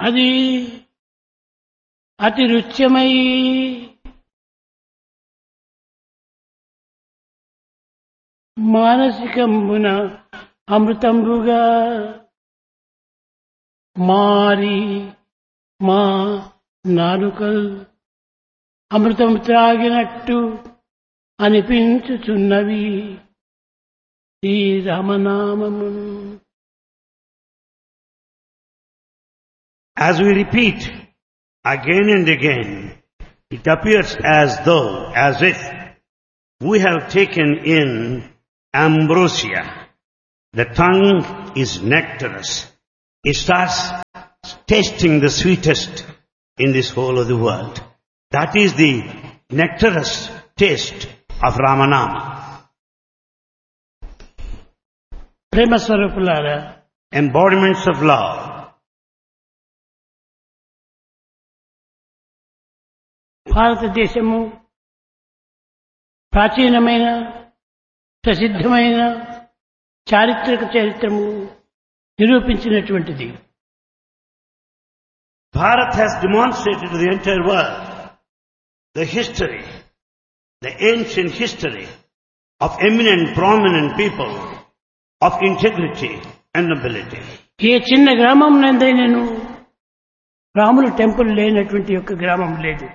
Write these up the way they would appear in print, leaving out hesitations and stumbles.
అది అతి రుచ్యమై మానసికంబున అమృతంబుగా మారి మా నాలుకల్ అమృతం త్రాగినట్టు అనిపించుచున్నవి ఈ రామనామము. As we repeat again and again, it appears as though, as if we have taken in ambrosia. The tongue is nectarous. It starts tasting the sweetest in this whole of the world. That is the nectarous taste of Ramanama. ప్రేమ స్వరూపులారా, Embodiments of love. భారతదేశము ప్రాచీనమైన ప్రసిద్ధమైన చారిత్రక చరిత్రము నిరూపించినటువంటిది. Bharat has demonstrated to the entire world the history, the ancient history of eminent, prominent people of integrity and nobility. ఏ చిన్న గ్రామం నందైనను రాముల temple లేనటువంటి యొక్క గ్రామం లేదు.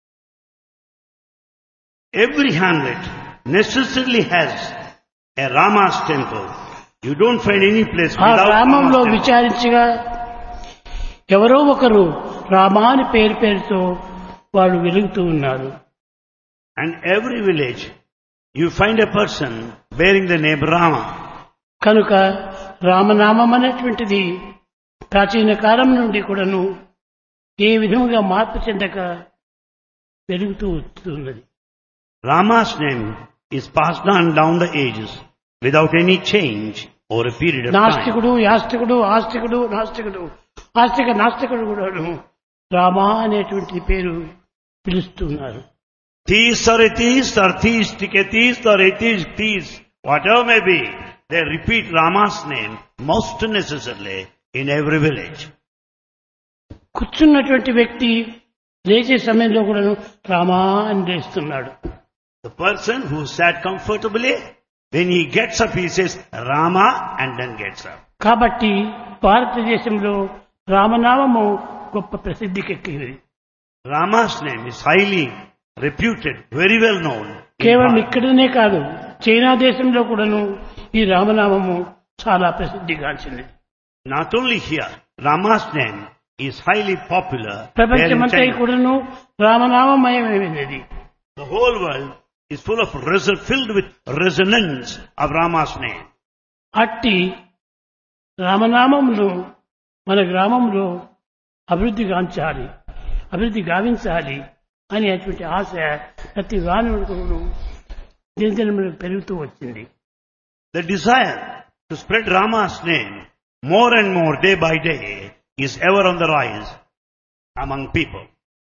Every hamlet necessarily has a Rama's temple. You don't find any place ఆ without గ్రామంలో Rama's temple. విచారించగా ఎవరో ఒకరు రామా అని పేరుతో వాళ్ళు వెలుగుతూ ఉన్నారు. And every village you find a person bearing the name Rama. కనుక రామనామం అనేటువంటిది ప్రాచీన కాలం నుండి కూడాను ఏ విధముగా మార్పు చెందక పెరుగుతూ వస్తున్నది. Rama's name is passed on down the ages without any change over a period of time. నాస్తికుడు, యాస్తికుడు, ఆస్తికుడు, నాస్తికుడు, ఆస్తిక నాస్తికుడు కూడాను రామా అనేటువంటి పేరు పిలుస్తున్నారు. Theists or atheists or theistic atheists or atheist theists, whatever may be, they repeat Rama's name most necessarily in every village. కూర్చున్నటువంటి వ్యక్తి లేచే సమయంలో కూడాను రామా అని లేస్తున్నాడు. The person who sat comfortably, when he gets up, he says Rama and then gets up. కాబట్టి భారతదేశంలో రామనామము గొప్ప ప్రసిద్ధికెక్కింది. Rama's name is highly reputed, very well known. కేవలం ఇక్కడనే కాదు, చైనా దేశంలో కూడాను ఈ రామనామము చాలా ప్రసిద్ధిగాంచింది. Not only here, Rama's name is highly popular. there in ప్రపంచమంతా China. కూడాను రామనామమయమైనది. The whole world is filled with resonance of Rama's name. అట్టి రామనామమును మన గ్రామంలో అభివృద్ధి గావించాలి అనేటువంటి ఆశ ప్రతి వానవుడును దినదినములు పెరుగుతూ వచ్చింది. The desire to spread Rama's name more and more day by day is ever on the rise among people.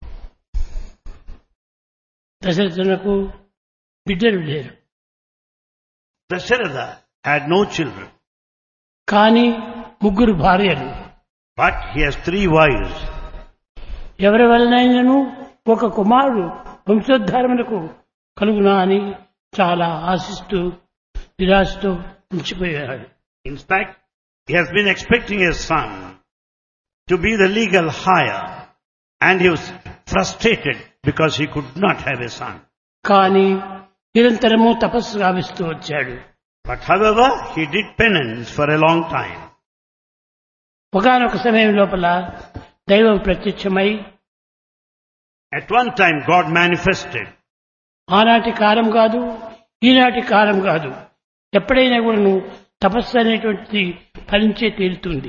దశరథునకు బిడ్డలు లేరు, Dasharatha had no children, కానీ 3 భార్యలు. but he has 3 wives. ఎవరి వలనైనను ఒక కుమారుడు వంశోద్ధారములకు కలుగునా అని చాలా ఆశిస్తూ నిరాశతో ఉంచిపోయాడు. In fact, he has been expecting a son to be the legal heir, and he was frustrated because he could not have a son. కానీ నిరంతరము తపస్సు గావిస్తూ వచ్చాడు. But however, he did penance for a long time. ఒకానొక సమయం లోపల దైవం ప్రత్యక్షమై At one time, God manifested. ఆనాటి కాలం కాదు, ఈనాటి కాలం కాదు, ఎప్పుడైనా కూడా నువ్వు తపస్సు అనేటువంటిది ఫలించే తీరుతుంది.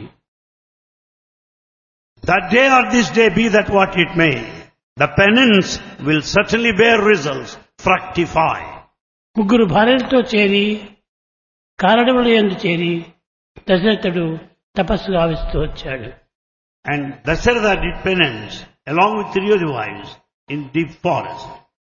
That day or this day, be that what it may, the penance will certainly bear results, fructify. 3 భార్యలతో చేరి కారడవుల యందు చేరి దశరథుడు తపస్సు గావిస్తూ వచ్చాడు. And Dasharatha did penance along with 3 other wives in deep forest.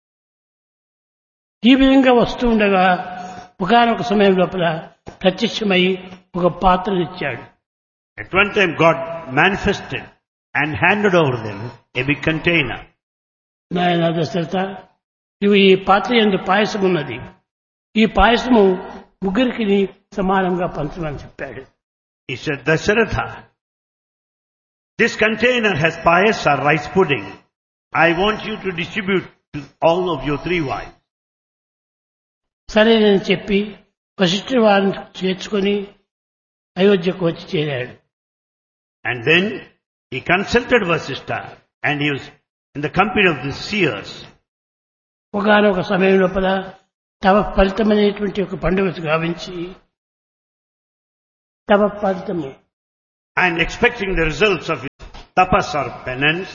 ఈ విధంగా వస్తూ ఉండగా ఒకనొక సమయం లోపల ప్రత్యక్షమై ఒక పాత్రనిచ్చాడు. At one time, God manifested and handed over them a big container. నాయన దశరథ, నువ్వు ఈ పాత్ర యందు పాయసం ఉన్నది, ఈ పాయసము ముగ్గురికి సమానంగా పంచమని చెప్పాడు. He said, Dasharatha, this container has payasa, rice pudding. I want you to distribute to all of your 3 wives. సరేనని చెప్పి వశిష్ఠుడి వారిని చేర్చుకొని అయోధ్యకు వచ్చి చేరాడు. And then he consulted Vasishtha and he was in the company of the seers. ఒకనొక సమయం లోపల తమ ఫలితమైనటువంటి ఒక పండుగ గావించి తమ ఫలితము And expecting the results of his tapas or penance,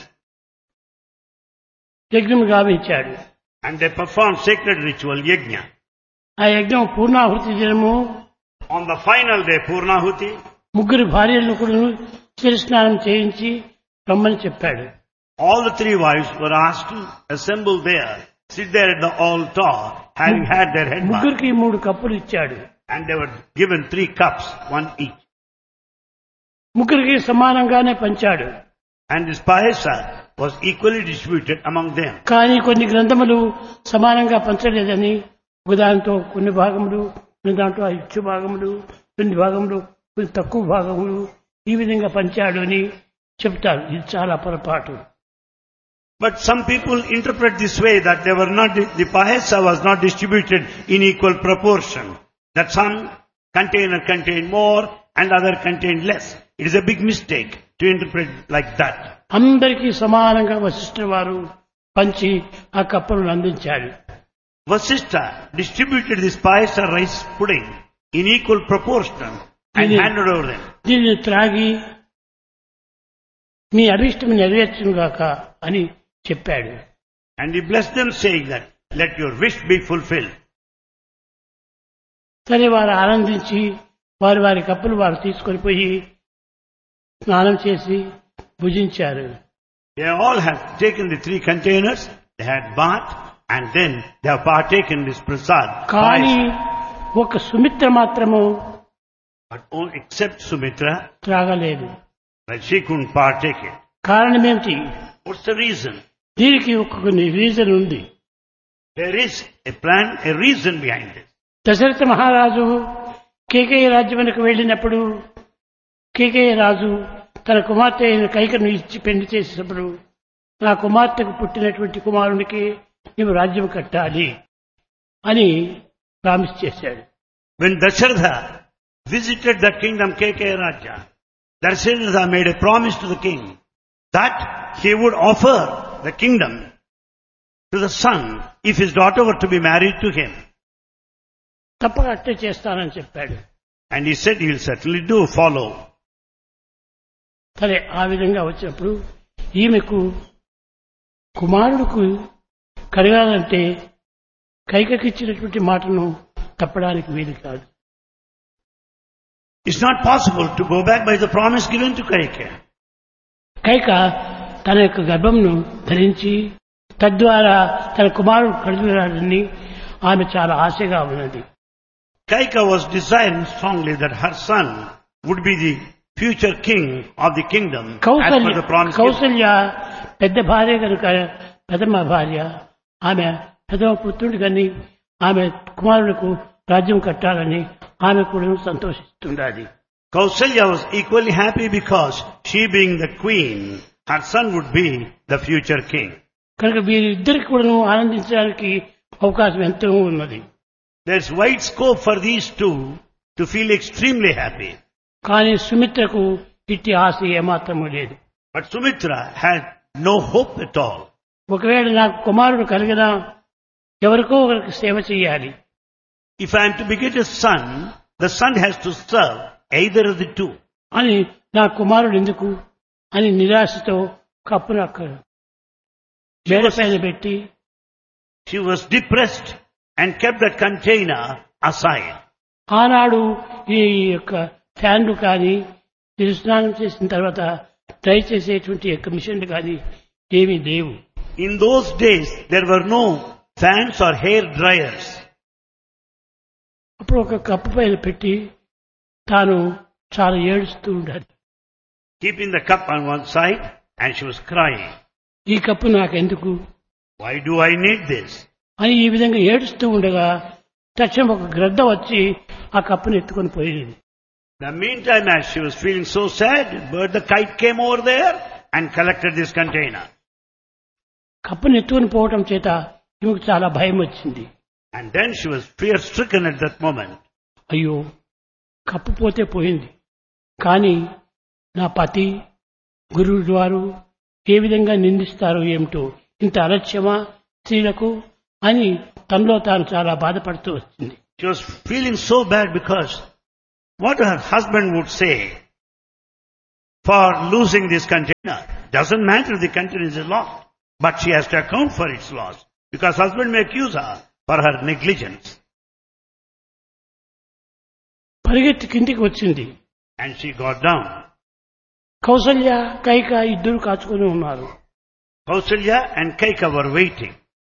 యజ్ఞం గావించాడు. and they performed sacred ritual yajna. ఆ యజ్ఞం పూర్ణాహుతి దినము. On the final day, Purnahuti, ముగ్గురు భార్యలను కూడా శిరస్నానం చేయించి రమ్మని చెప్పాడు. all the 3 wives were asked to assemble there, sit there at the altar, having had their head bath. ముగ్గురికి 3 కప్పులు ఇచ్చాడు. And they were given 3 cups, 1 each. ముగ్గురికి సమానంగానే పంచాడు. And this payasa was equally distributed among them. కానీ కొన్ని గ్రంథములు సమానంగా పంచలేదని ఒకదాంతో కొన్ని భాగములు, కొన్ని దాంట్లో ఇచ్చు భాగములు, కొన్ని భాగములు, కొన్ని తక్కువ భాగములు ఈ విధంగా పంచాడు అని చెప్తారు. ఇది చాలా పొరపాటు. But some people interpret this way that they were not, the payasa was not distributed in equal proportion. That some container contained more and other contained less. It is a big mistake to interpret like that. అందరికీ సమానంగా వశిష్ఠుల వారు పంచి ఆ కప్పులను అందించాడు. Vasishtha distributed this payasa rice pudding in equal proportion and handed over them. దీన్ని త్రాగి మీ అభిష్టం నెరవేర్చుగాక అని చెప్పాడు. And he blessed them saying that, let your wish be fulfilled. సరే, వారు ఆనందించి వారి వారి కప్పులు వారు తీసుకొని పోయి స్నానం చేసి భుజించారు. They all have taken the 3 containers, they had bath, and then they have partaken this prasad. కానీ ఒక సుమిత్ర మాత్రము But except Sumitra, త్రాగలేదు. that she couldn't partake it. కారణం ఏమిటి? What's the reason? దీనికి ఒక రీజన్ ఉంది. There is a plan, a reason behind this. Dasharatha మహారాజు కేకయ్య రాజ్యమునకు వెళ్ళినప్పుడు కేకయ్య రాజు తన కుమార్తె అయిన కైకను ఇచ్చి పెళ్లి చేసినప్పుడు నా కుమార్తెకు పుట్టినటువంటి కుమారునికి నీవు రాజ్యం కట్టాలి అని ప్రామిస్ చేశాడు. When Dasharatha visited the kingdom Kekeya Raja, Dasharatha made a promise to the king that he would offer the kingdom to the son if his daughter were to be married to him. తప్పక అట్టే చేస్తానని చెప్పాడు. And he said he will certainly do, follow. సరే, ఆ విధంగా వచ్చినప్పుడు ఈమెకు కుమారుడుకు కలగాలంటే కైకకిచ్చినటువంటి మాటను తప్పడానికి వీలు కాదు. It's not possible to go back by the promise given to Kaikeya. Kaika తన యొక్క గర్భంను ధరించి తద్వారా తన కుమారుడు కలుగురాడని ఆమె చాలా ఆశగా ఉన్నది. Kaikeya was desiring strongly that her son would be the future king of the kingdom as per the promise given. Kaushalya పెద్ద భార్య కనుక ప్రథమ భార్య, ఆమె ప్రథమ పుత్రుడు కానీ ఆమె కుమారులకు రాజ్యం కట్టాలని ఆమె కూడా సంతోషిస్తుండాలి. Kausalya was equally happy because she being the queen, her son would be the future king. కనుక వీరిద్దరికి కూడా ఆనందించడానికి అవకాశం ఎంతో ఉన్నది. There's wide scope for these 2 to feel extremely happy. కానీ సుమిత్రకు ఇట్టి ఆశ ఏమాత్రము లేదు. But Sumitra had no hope at all. ఒకవేళ నాకు కుమారుడు కలిగినా ఎవరికో ఒకరికి సేవ చేయాలి. If I am to beget a son, the son has to serve either of the 2. అని నా కుమారుడు ఎందుకు అని నిరాశతో కప్పును అక్కడ మేడపైన పెట్టి She was depressed and kept that container aside. ఆనాడు ఈ యొక్క ఫ్యాన్లు కానీ స్నానం చేసిన తర్వాత డ్రై చేసేటువంటి యొక్క మిషన్లు కానీ ఏమీ లేవు. In those days, there were no fans or hair dryers. అప్పుడు ఒక కప్పు పైన పెట్టి తాను చాలా ఏడుస్తూ ఉండాలి. Keeping the cup on one side, And she was crying. ఈ కప్పు నాకెందుకు Why do I need this? అని ఈ విధంగా ఏడుస్తూ ఉండగా తక్షణం ఒక గ్రద్ద వచ్చి ఆ కప్పును ఎత్తుకొని పోయింది. The meantime, as she was feeling so sad, bird the kite came over there and collected this container. కప్పును ఎత్తుకొని పోవటం చేత ఈమెకు చాలా భయం వచ్చింది. And then she was fear-stricken at that moment. అయ్యో, కప్పు పోతే పోయింది, కానీ నా పతి గురువు వారు ఏ విధంగా నిందిస్తారో ఏమిటో, ఇంత అలక్ష్యమా స్త్రీలకు అని తనలో తాను చాలా బాధపడుతూ వచ్చింది. She was feeling so bad because what her husband would say for losing this container. Doesn't matter, the container is lost, but she has to account for its loss because husband may accuse her for her negligence. పరిగెత్తి కిందికి వచ్చింది. And she got down. Kaushalya Kaika ఇద్దరు కాచుకొని ఉన్నారు. Kausalya and Kaika were waiting.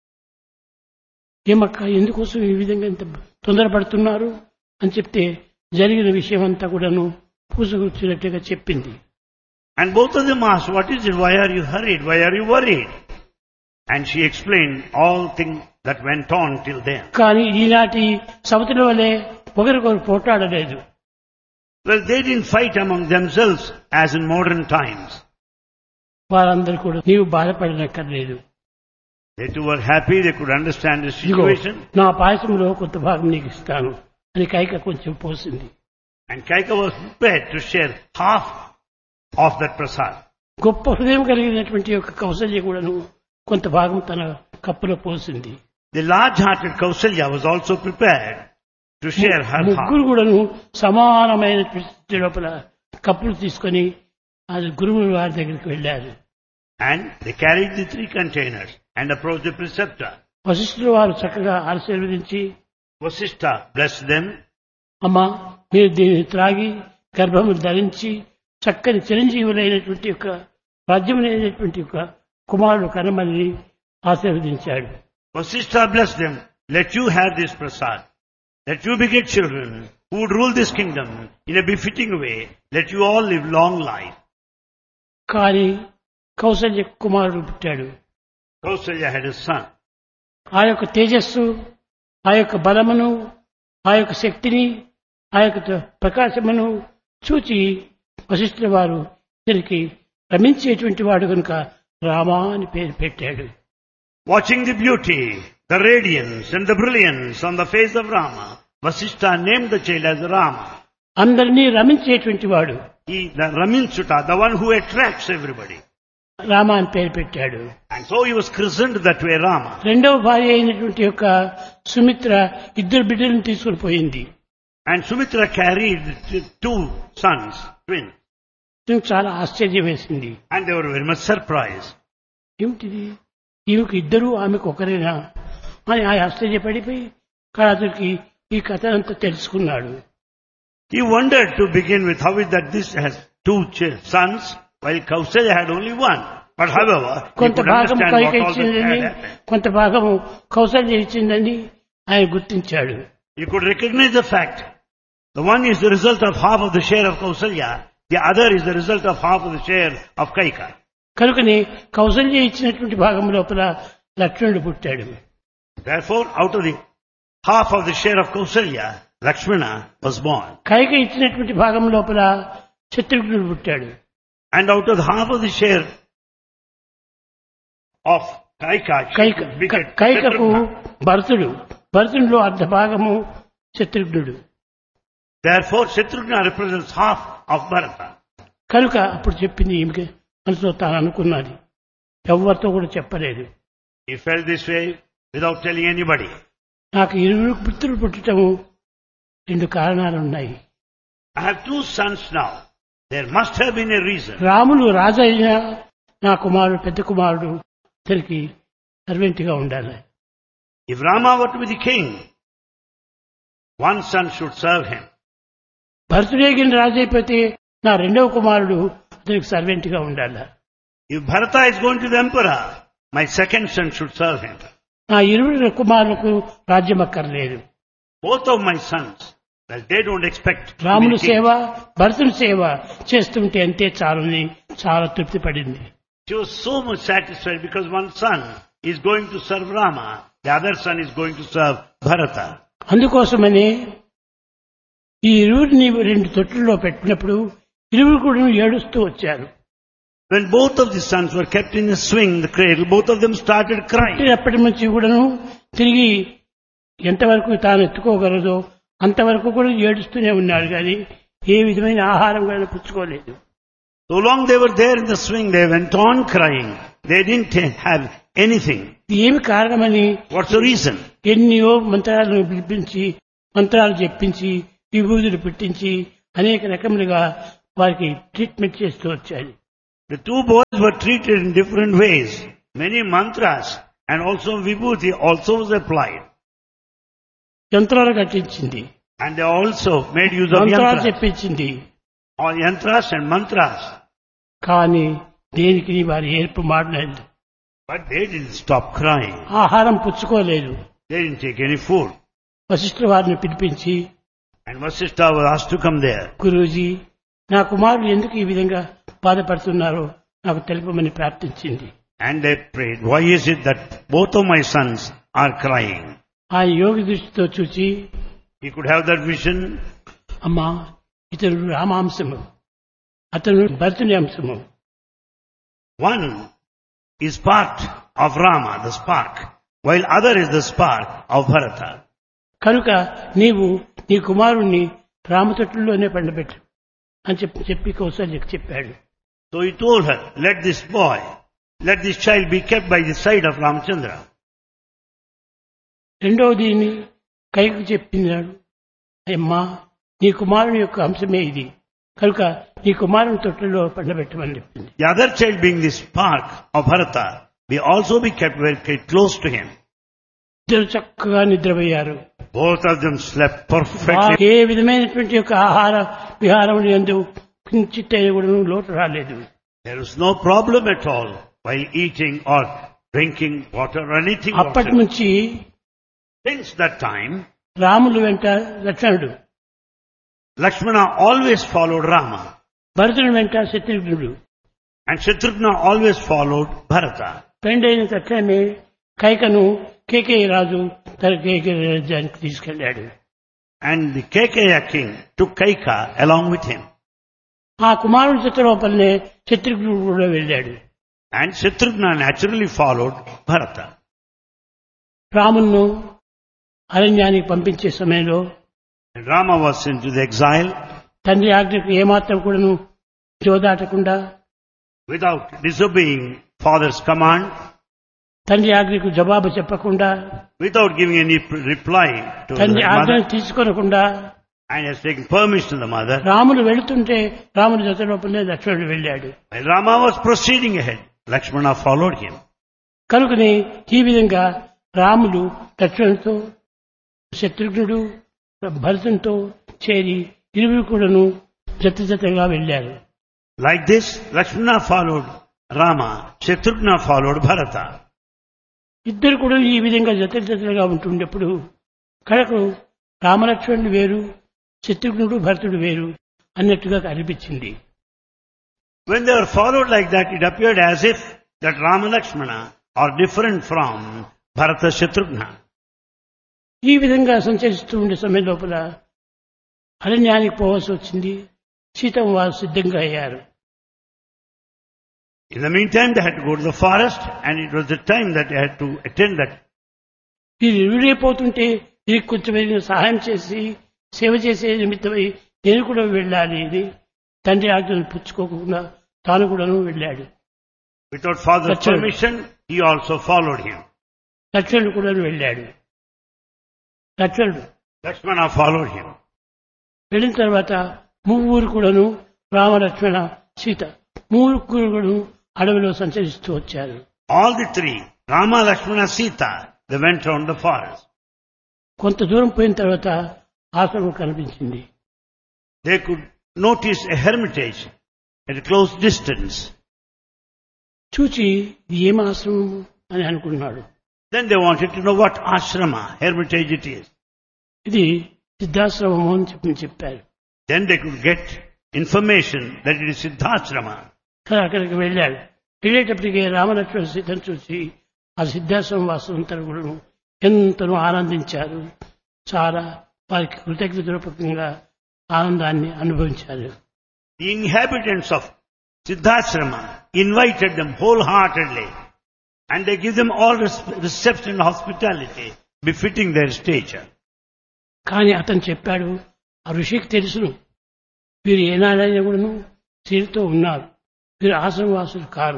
ఏమక్క, ఎందుకోసం ఈ విధంగా ఇంత తొందరపడుతున్నారు అని చెప్తే జరిగిన విషయం అంతా కూడాను పూసగుచ్చినట్టుగా చెప్పింది. And both of them asked, what is it? Why are you hurried? Why are you worried? And she explained all things that went on till then. కానీ ఈనాటి సవతుల వలె ఒకరికొకరు పోట్లాడలేదు. Well, they didn't fight among themselves as in modern times. వారందరూ కూడా నీవు బాధపడనక్కర్లేదు, They too were happy, they could understand the ఇదిగో situation. నా పాయసంలో కొంత భాగం నీకు ఇస్తాను అని కైక కొంచెం పోసింది. And Kaika was prepared to share half of that prasad. గొప్ప హృదయం కలిగినటువంటి యొక్క కౌసల్య కూడాను కొంత భాగం తన కప్పులో పోసింది. The large-hearted Kausalya was also prepared to share her half. ముగ్గురు కూడాను సమానమైన పరిస్థితి లోపల కప్పులు తీసుకొని అది గురువుల వారి దగ్గరికి వెళ్ళారు. And they carried the 3 containers and approached the preceptor. వశిష్ఠుల వారు చక్కగా ఆశీర్వదించి, Vasishtha blessed them. అమ్మా, మీరు దీన్ని త్రాగి గర్భము ధరించి చక్కని చిరంజీవులైనటువంటి యొక్క రాజ్యములైనటువంటి యొక్క కుమారుడు కనమని ఆశీర్వదించాడు. Vasishtha blessed them. Let you have this prasad. Let you beget children who would rule this kingdom in a befitting way. Let you all live long life. కానీ కౌసల్య కుమారుడు పుట్టాడు. Kausalya had a son. ఆ యొక్క తేజస్సు, ఆ యొక్క బలమును, ఆ యొక్క శక్తిని, ఆ యొక్క ప్రకాశమును చూచి వశిష్ఠుల వారు ఇతనికి రమించేటువంటి వాడు కనుక రామా అని పేరు పెట్టాడు. Watching the beauty, the radiance and the brilliance on the face of Rama, Vasishtha named the child as Rama. అందరినీ రమించేటువంటి వాడు He, the Raminsuta, the one who attracts everybody. Rama అని పేరు పెట్టాడు. And so he was christened that way Rama. రెండవ భార్య అయినటువంటి యొక్క సుమిత్ర ఇద్దరు బిడ్డలను తీసుకుని పోయింది. And Sumitra carried 2 sons, twins. నాకు చాలా ఆశ్చర్యం వేసింది. And they were very much surprised. ఏమిటిది, ఈమెకు ఇద్దరు ఆమెకు ఒకరేనా అని ఆ ఆశ్చర్యపడిపోయి అతనికి ఈ కథ అంతా తెలుసుకున్నాడు. He wondered to begin with how is that this has 2 sons while Kausalya had only 1. But however, he కొంత could భాగం understand Kaika what all that ఇచ్చిందని, had happened. కొంత భాగం కౌసల్య ఇచ్చిందని ఆయన గుర్తించాడు. You could recognize the fact. The one is the result of half of the share of Kausalya, the other is the result of half of the share of Kaika. కనుకని కౌసల్య ఇచ్చినటువంటి భాగం లోపల లక్ష్మణుడు పుట్టాడు. Therefore, out of the half of the share of Kausalya, Lakshmana was born. Kaika ఇచ్చినటువంటి భాగం లోపల శత్రుఘ్నుడు పుట్టాడు. And out of the half of the share of Kaika, కైకకు భరతుడు, భరతుడిలో అర్ధ భాగము శత్రుఘ్నుడు. Therefore, Shatrughna represents half of Bharata. కనుక అప్పుడు చెప్పింది ఈమెకి మనసులో తాను అనుకున్నది, ఎవరితో కూడా చెప్పలేదు. He felt this way without telling anybody. నాకు 20 పుత్రులు పుట్టటము 2 కారణాలు ఉన్నాయి. I have 2 sons now. There must have been a reason. Ramulu రాజు అయినా నా కుమారుడు పెద్ద కుమారుడు ఇతనికి సర్వెంట్ గా ఉండాలి. If Rama were to be the king, one son should serve him. భరతుడేగిన రాజు అయిపోతే నా రెండవ కుమారుడు అతనికి సర్వెంట్ గా ఉండాలి. If Bharata is going to the emperor, my second son should serve him. నా 20 కుమారులకు రాజ్యం అక్కర్లేదు. Both of my sons, well, they don't expect to be రాముని king. సేవ, భరతుని సేవ చేస్తుంటే అంతే చాలని చాలా తృప్తి పడింది. She was so much satisfied because one son is going to serve Rama, the other son is going to serve Bharata. అందుకోసమని ఈ ఇరువురిని రెండు తొట్టుల్లో పెట్టినప్పుడు ఇరువురు కూడా ఏడుస్తూ వచ్చారు. When both of the sons were kept in the swing, the cradle, both of them started crying. అప్పటి నుంచి కూడాను తిరిగి ఎంతవరకు తాను ఎత్తుకోగలదో అంతవరకు కూడా ఏడుస్తూనే ఉన్నాడు కానీ ఏ విధమైన ఆహారం కూడా పుచ్చుకోలేదు. So long they were there in the swing, they went on crying. They didn't have anything. ఏమి కారణమని What's the reason? ఎన్నో మంత్రాలను పిలిపించి మంత్రాలు చెప్పించి విభూతులు పెట్టించి అనేక రకములుగా వారికి ట్రీట్మెంట్ చేస్తూ వచ్చారు. The two boys were treated in different ways. Many mantras and also vibhuti also was applied. యంత్రాలు కట్టించింది, And they also made use of మంత్రాలు yantras. చెప్పించింది. All yantras and mantras. కానీ దేనికి వారి ఏర్పు మాడలేదు, But they didn't stop crying. ఆహారం పుచ్చుకోలేదు. They didn't take any food. వశిష్ఠుల వారిని పిలిపించి, And Vasishtha was asked to come there. Guruji నా కుమారులు ఎందుకు ఈ విధంగా బాధపడుతున్నారో నాకు తెలుపమని ప్రార్థించింది. And they prayed, why is it that both of my sons are crying? ఆ యోగి దృష్టితో చూచి, He could have that vision. అమ్మా ఇతడు రామాంశము, అతను భరతుని అంశము. One is part of Rama, the spark, while other is the spark of Bharata. కనుక నీవు నీ కుమారుణ్ణి రామతొట్టుల్లోనే పండబెట్టు అని చెప్పి కౌసల్యకు చెప్పాడు. So he told her, let this child be kept by the side of Ramchandra. రెండవది కైకు చెప్పినాడు, అమ్మా నీ కుమారుని యొక్క అంశమే ఇది కనుక నీ కుమారుని తొట్టులో పండబెట్టమని చెప్పింది. The other child being the spark of Bharata, be also be kept very close to him. ఇద్దరు చక్కగా నిద్రపోయారు. Both of them slept perfectly. ఏ విధమైనటువంటి యొక్క ఆహార విహారం యందు కించిత్ కూడా లోటు రాలేదు. There was no problem at all while eating or drinking water or anything. అప్పటి నుంచి Since that time, రాములు వెంట లక్ష్మణుడు, Lakshmana always followed Rama, భరతుని వెంట శత్రుఘ్నుడు, and Shatrughna always followed Bharata. పెండైన తక్షణమే కైకను కేకేయ రాజు తన కేకేయ రాజ్యానికి తీసుకెళ్లాడు. And the Kekeya king took Kaika along with him. ఆ కుమారుడి చిత్రలోపలనే శత్రుఘ్నుడు కూడా వెళ్ళాడు. And Shatrughna naturally followed Bharata. రామును అరణ్యానికి పంపించే సమయంలో And Rama was sent to the exile తండ్రి ఆజ్ఞకు ఏమాత్రం కూడాను జోదాటకుండా, without disobeying father's command, తండ్రి ఆజ్ఞకు జవాబు చెప్పకుండా, without giving any reply to the తండ్రి mother, ఆజ్ఞను తీసుకోనకుండా and has taken permission to the mother. రాముడు వెళుతుంటే రాముడి జత లోపలనే లక్ష్మణుడు వెళ్ళాడు. While Rama was proceeding ahead, Lakshmana followed him. కనుకని ఈ విధంగా రాముడు లక్ష్మణుడితో శత్రుఘ్నుడు భరతునితో చేరి ఇరువురు కూడాను జత జతగా వెళ్ళారు. Like this, Lakshmana followed Rama, Shatrughna followed Bharata. ఇద్దరు కూడా ఈ విధంగా జత జతలుగా ఉంటుండేప్పుడు కడకు రామలక్ష్మణుడు వేరు, శత్రుఘ్నుడు భరతుడు వేరు అన్నట్టుగా అనిపించింది. When they were followed like that, it appeared as if that Rama Lakshmana are different from Bharata Shatrughna. ఈ విధంగా సంచరిస్తూ ఉండే సమయం లోపల అరణ్యానికి పోవాల్సి వచ్చింది. సీతమ్మ వారు సిద్ధంగా అయ్యారు. In the meantime, they had to go to the forest, and it was the time that they had to attend that. వీరు ఎదురైపోతుంటే వీరికి కొంచెం ఏదైనా సహాయం చేసి సేవ చేసే నిమిత్తమై నేను కూడా వెళ్ళాలి అని తండ్రి ఆజ్ఞను పుచ్చుకోకుండా తాను కూడాను వెళ్ళాడు. Without father's Lakshmana. permission, he also followed him. లక్ష్మణుడు కూడా వెళ్ళాడు. Lakshmana followed him. వెళ్ళిన తర్వాత ముగ్గురు కూడాను రామ లక్ష్మణ సీత ముగ్గురు కూడాను అడవిలో సంచరిస్తూ వచ్చారు. All the three, Rama, Lakshmana, Sita, they went around the forest. కొంత దూరం పోయిన తర్వాత ఆశ్రమం కనిపించింది. They could notice a hermitage at a close distance. చూచి ఇది ఏం ఆశ్రమం అని అనుకున్నాడు. Then they wanted to know what ashrama, hermitage it is. ఇది సిద్ధాశ్రమము అని చెప్పారు. Then they could get information that it is Siddhashrama. అక్కడికి వెళ్ళాడు. వెళ్ళేటప్పటికి రామలక్ష్మణ సీతను చూసి ఆ సిద్ధాశ్రమం వాసులంతా కూడా ఎంతనో ఆనందించారు. చాలా వారికి కృతజ్ఞతాపూర్వకంగా ఆనందాన్ని అనుభవించారు. The inhabitants of Siddhasrama invited them wholeheartedly, and they give them all reception and hospitality befitting their stature. కానీ అతను చెప్పాడు, ఆ ఋషికి తెలుసును వీరు ఏనాడైనా కూడాను స్త్రీలతో ఉన్నారు, వీరు ఆశ్రమవాసులు car.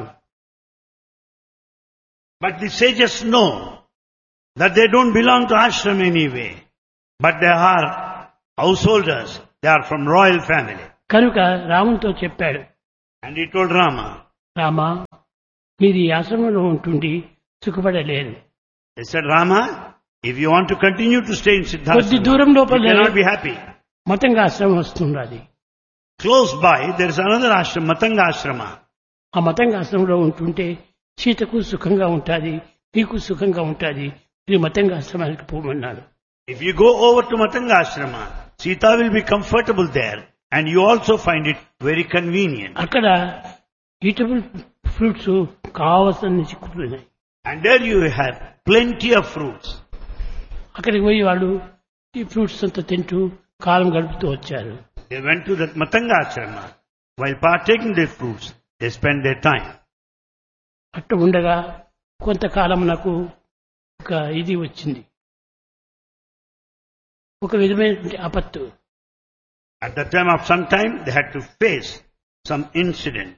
But the sages know that they don't belong to ashram anyway, but they are householders, they are from royal family. కనుక రామునితో చెప్పాడు, And he told Rama, Rama మీరు ఈ ఆశ్రమంలో ఉంటుండి సుఖపడలేరు. he said, Rama, if you want to continue to stay in కొద్ది దూరం Siddhasrama, లోపల you cannot be happy. మతంగా ఆశ్రమం వస్తున్నది. Close by, there is another ashram, Matanga Ashrama. ఆ మతంగా ఆశ్రమంలో ఉంటుంటే సీతకు సుఖంగా ఉంటుంది, మీకు సుఖంగా ఉంటుంది, మీరు మతంగా ఆశ్రమానికి పోమన్నాడు. If you go over to Matanga Ashrama, Sita will be comfortable there, and you also find it very convenient. అక్కడ ఈటబుల్ ఫ్రూట్స్ కావలసిన చిక్కుతున్నాయి. And there you have plenty of fruits. అక్కడికి పోయి వాళ్ళు ఈ ఫ్రూట్స్ అంతా తింటూ కాలం గడుపుతూ వచ్చారు. They went to that Matanga Ashrama. While partaking their fruits, they spent their time. అట్ట ఉండగా కొంతకాలం నాకు ఒక ఇది వచ్చింది, ఒక విధమైనటువంటి ఆపత్తు. At the time of some time, they had to face some incident.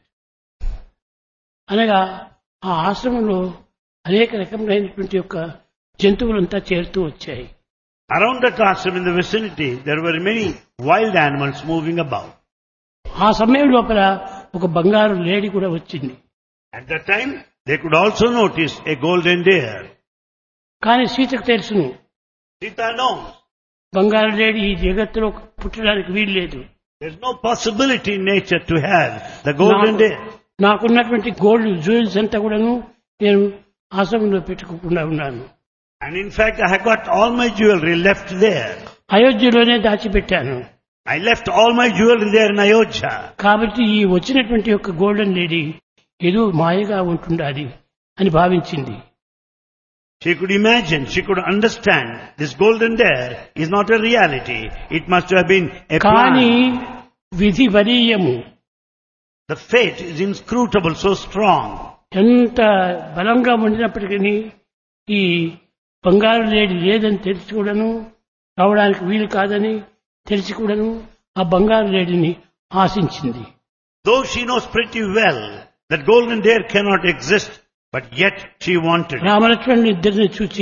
అనగా ఆ ఆశ్రమంలో అనేక రకములైనటువంటి యొక్క జంతువులంతా చేరుతూ వచ్చాయి. Around that ashram in the vicinity, there were many wild animals moving about. ఆ సమయం లోపల ఒక బంగారు లేడి కూడా వచ్చింది. At that time, they could also notice a golden deer. కానీ సీతకు తెలుసును, Sita knows బంగారు లేడి ఈ జగత్తులో పుట్టడానికి వీలు లేదు. there's no possibility in nature to have the golden deer. నాకున్నటువంటి గోల్డ్ జ్యువెల్స్ అంతా కూడాను నేను ఆశ్రమంలో పెట్టుకోకుండా ఉన్నాను. And in fact, I have got all my jewelry left there. అయోధ్యలోనే దాచిపెట్టాను. I left all my jewelry there in Ayodhya. కాబట్టి ఈ వచ్చినటువంటి యొక్క గోల్డెన్ లేడీ ఏదో మాయగా ఉంటుండాలి అని భావించింది. She could imagine, she could understand this golden deer is not a reality. It must have been a కానీ plan. విధి వరీయము, The fate is inscrutable, so strong. ఎంత బలంగా ఉండినప్పటికీ ఈ బంగారు లేడి లేదని తెలిసి కూడాను, రావడానికి వీలు కాదని తెలిసి కూడాను ఆ బంగారు లేడిని ఆశించింది. Though she knows pretty well that golden deer cannot exist, but yet she wanted it. రామలక్ష్మణుని ఇద్దరిని చూచి,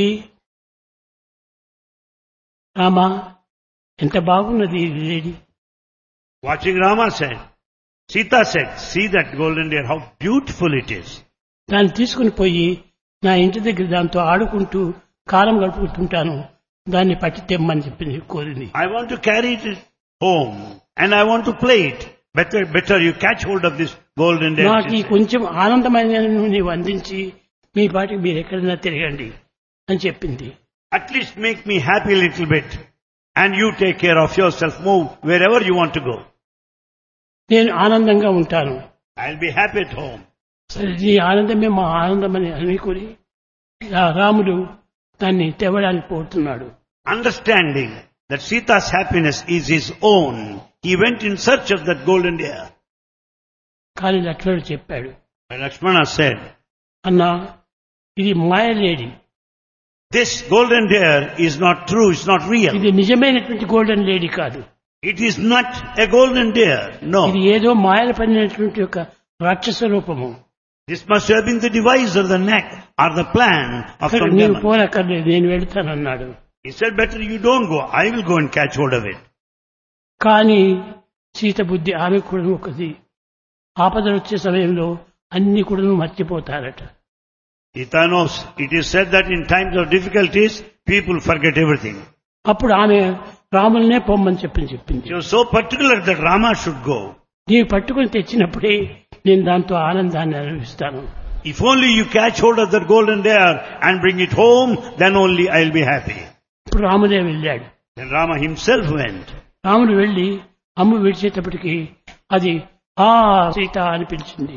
రామా ఎంత బాగున్నది ఈ లేడి, Watching Rama said, Sita said, see that golden deer, how beautiful it is. దాన్ని తీసుకుని పోయి నా ఇంటి దగ్గర దాంతో ఆడుకుంటూ కాలం గడుపుతుంటాను, దాన్ని పట్టి తెమ్మని చెప్పింది, కోరింది. I want to carry it home and I want to play it. Better you catch hold of this golden deer. నాకు ఈ కొంచెం ఆనందమైన నీవు అందించి మీ పాటికి మీరు ఎక్కడైనా తిరగండి అని చెప్పింది. At least make me happy a little bit and you take care of yourself. Move wherever you want to go. నేను ఆనందంగా ఉంటాను. I'll be happy at home. సరే నీ ఆనందమే మా ఆనందం అని అనుకుని రాముడు దాన్ని తేవడానికి పోతున్నాడు. Understanding that Sita's happiness is his own, he went in search of that golden deer. కానీ లక్ష్మణుడు చెప్పాడు, And Lakshmana said, అన్నా ఇది మాయ లేడి, this golden deer is not true, it's not real. ఇది నిజమైనటువంటి గోల్డెన్ లేడీ కాదు. It is not a golden deer, no. ఇది ఏదో మాయలు పడినటువంటి యొక్క రాక్షస రూపము. This must have been the device or the neck or the plan of some నీవు demon. పోనక్కర్లేదు, నేను వెళ్తానన్నాడు. He said, better you don't go, I will go and catch hold of it. కానీ సీత బుద్ధి ఆమె కూడా ఒకది, ఆపదలు వచ్చే సమయంలో అన్ని కూడా మర్చిపోతారట. Sita knows, it is said that in times of difficulties, people forget everything. అప్పుడు ఆమె రాములనే పొమ్మని చెప్పింది. She was so particular that Rama should go. నీవు పట్టుకుని తెచ్చినప్పుడే నేను దాంతో ఆనందాన్ని అనుభవిస్తాను. If only you catch hold of that golden deer and bring it home, then only I'll be happy. ఇప్పుడు రాముడే వెళ్ళాడు. Then Rama himself went. రాముడు వెళ్లి అమ్ము విడిచేటప్పటికి అది ఆ సీత అని పిలిచింది.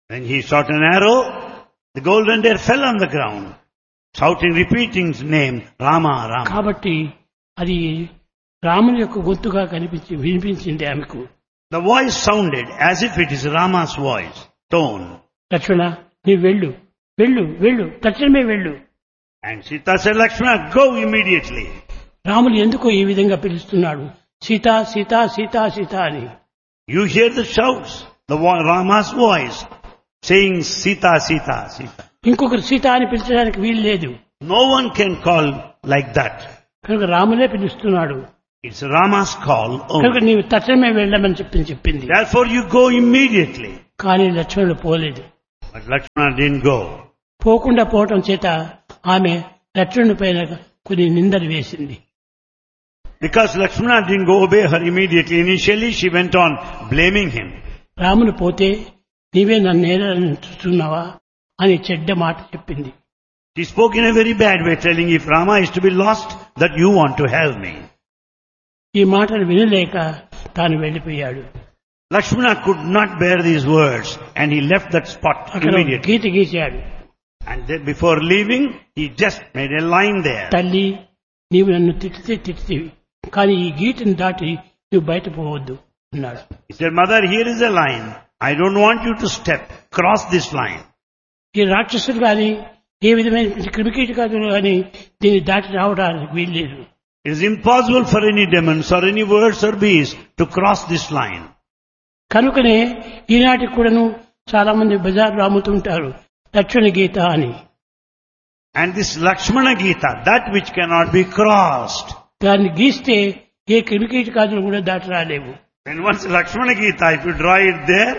When he shot an arrow, the golden deer fell on the ground, shouting, repeating his name, Rama, Rama. కాబట్టి అది రాముని యొక్క గొంతుగా వినిపించింది ఆమెకు. The voice sounded as if it is Rama's voice, tone. లక్ష్మణ నీవు వెళ్ళు వెళ్ళు వెళ్ళు తక్షణమే వెళ్ళు. And Sita said, Lakshmana, go immediately. Ramulu ఎందుకో ఈ విధంగా పిలుస్తున్నాడు, సీత సీత సీత సీత అని. You hear the shouts, Rama's voice, saying Sita, Sita, Sita. ఇంకొకరు సీత అని పిలిచడానికి వీలు లేదు. No one can call like that. కనుక రాములే పిలుస్తున్నాడు. It's Rama's call కనుక only. నీవు తక్షణమే వెళ్ళమని చెప్పింది. Therefore you go immediately. కానీ లక్ష్మణుడు పోలేదు. But Lakshmana didn't go. పోకుండా పోవటం చేత ఆమె లక్ష్మణుడి పైన కొన్ని నిందలు వేసింది. Because Lakshmana didn't go obey her immediately. Initially she went on blaming him. రాముడు పోతే నీవే నన్ను నేలని చూస్తున్నావా అని చెడ్డ మాట చెప్పింది. She spoke in a very bad way, telling, if Rama is to be lost, that you want to have me. ఈ మాటలు వినలేక తాను వెళ్లిపోయాడు. Lakshmana could not bear these words and he left that spot అక్కడ immediately. Gita గీశాడు. And then before leaving, he just made a line there. తల్లి నీవు నన్ను తిట్టితివి కానీ ఈ గీతను దాటి నువ్వు బయట పోవద్దు అన్నాడు. He said, Mother, here is a line. I don't want you to cross this line. ఈ రాక్షసులు కానీ ఏ విధమైన క్రిమికీటకాదులు కానీ దీన్ని దాటి రావడానికి వీల్లేదు. It is impossible for any demons or any birds or beasts to cross this line. కనుకనే ఈనాటికి కూడాను చాలా మంది బజార్లో అమ్ముతుంటారు లక్ష్మణ గీత అని. And this Lakshmana Gita, that which cannot be crossed. దాన్ని గీస్తే ఏ క్రిమికీటకాదులు కూడా దాటి రాలేవు. And once Lakshmana Gita, if you draw it there,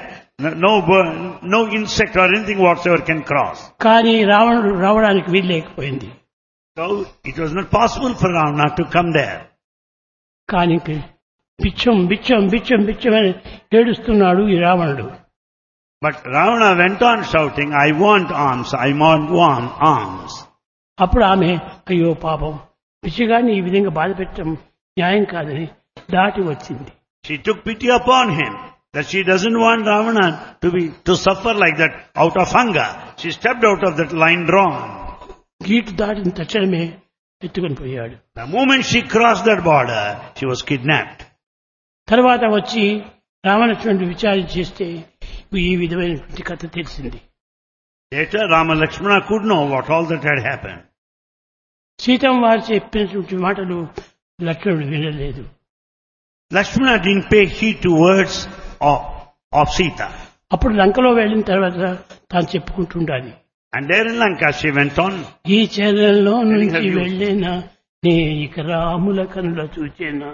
no insect or anything whatsoever can cross. కానీ రావణుడు రావడానికి వీల్లేకపోయింది. So it was not possible for Ravana to come there. కానీ బిచ్చం బిచ్చం బిచ్చం బిచ్చం అని ఏడుస్తున్నాడు ఈ రావణుడు. But Ravana went on shouting, I want alms, I want alms. అప్పుడు ఆమె అయ్యో పాపం పిచ్చిగాని ఈ విధంగా బాధ పెట్టడం న్యాయం కాదని దాటి వచ్చింది. She took pity upon him that she doesn't want Ravana to suffer like that out of hunger. She stepped out of that line drawn. గీటు దాటిన తక్షణమే ఎత్తుకొని పోయాడు. The moment she crossed that border, she was kidnapped. తర్వాత వచ్చి రామలక్ష్మణుడు విచారణ చేస్తే ఈ విధమైనటువంటి కథ తెలిసింది. Later Rama Lakshmana could know what all that had happened. Seethamma వారు చెప్పినటువంటి మాటలు లక్ష్మణుడు వినలేదు. Lakshmana didn't pay heed to words of Sita. అప్పుడు లంకలో వెళ్ళిన తర్వాత తాను చెప్పుకుంటుండాలి. And there in Lanka she went on. ఈ చెరలో నుంచి వెళ్ళేనా నే ఇక రాముల కనుల చూచేనా,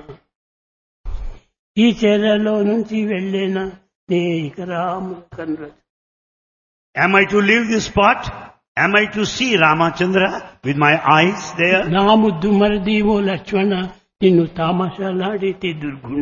ఈ చెరలో నుంచి వెళ్ళేనా నే ఇక రాముల కనుల. Am I to leave this spot? Am I to see Ramachandra with my eyes there? నా ముద్దు మరదీవో లక్ష్మణ నిన్ను తామాషాలాడితే దుర్గుణ.